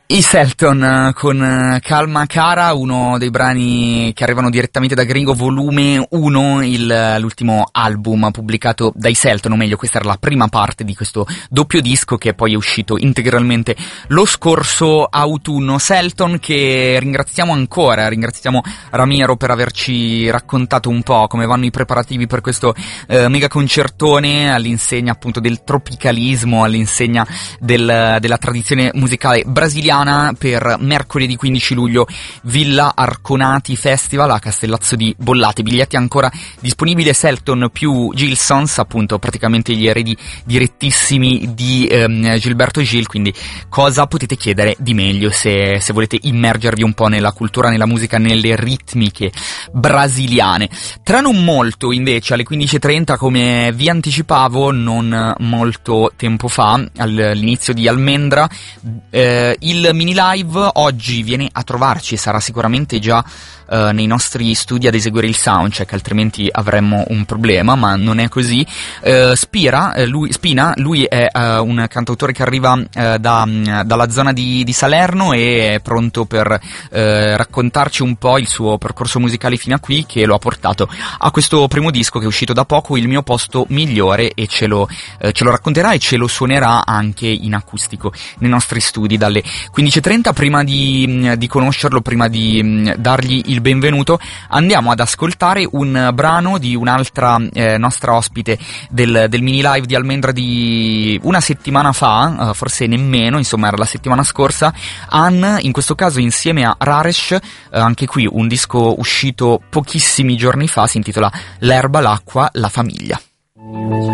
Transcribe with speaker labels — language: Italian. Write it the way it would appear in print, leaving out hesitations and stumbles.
Speaker 1: I Selton con Calma Cara, uno dei brani che arrivano direttamente da Gringo, volume 1, l'ultimo album pubblicato dai Selton, o meglio questa era la prima parte di questo doppio disco che poi è uscito integralmente lo scorso autunno. Selton che ringraziamo Ramiro per averci raccontato un po' come vanno i preparativi per questo mega concertone all'insegna appunto del tropicalismo, all'insegna della tradizione musicale brasiliana. Per mercoledì 15 luglio Villa Arconati Festival a Castellazzo di Bollate. Biglietti ancora disponibili. Selton più Gilsons, appunto praticamente gli eredi direttissimi di Gilberto Gil, quindi cosa potete chiedere di meglio se volete immergervi un po' nella cultura, nella musica, nelle ritmiche brasiliane. Tra non molto invece alle 15:30, come vi anticipavo non molto tempo fa, all'inizio di Almendra, il mini live oggi viene a trovarci, sarà sicuramente già nei nostri studi ad eseguire il soundcheck, altrimenti avremmo un problema, ma non è così. Spina, lui è un cantautore che arriva dalla zona di Salerno e è pronto per raccontarci un po' il suo percorso musicale fino a qui, che lo ha portato a questo primo disco che è uscito da poco, Il mio posto migliore, e ce lo racconterà e ce lo suonerà anche in acustico nei nostri studi dalle 15:30. Prima di conoscerlo, prima di dargli il benvenuto, andiamo ad ascoltare un brano di un'altra nostra ospite del mini live di Almendra di una settimana fa, forse nemmeno, insomma era la settimana scorsa. Ann, in questo caso insieme a Raresh, anche qui un disco uscito pochissimi giorni fa, si intitola L'erba, l'acqua, la famiglia.